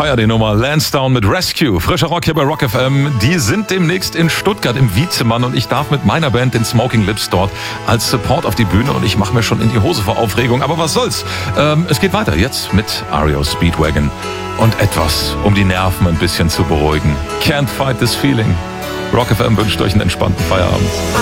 feier die Nummer. Lansdowne mit Rescue. Frischer Rock hier bei Rock FM. Die sind demnächst in Stuttgart im Wiedemann und ich darf mit meiner Band, den Smoking Lips, dort als Support auf die Bühne und ich mache mir schon in die Hose vor Aufregung. Aber was soll's? Es geht weiter jetzt mit REO Speedwagon und etwas, um die Nerven ein bisschen zu beruhigen. Can't fight this feeling. Rock FM wünscht euch einen entspannten Feierabend.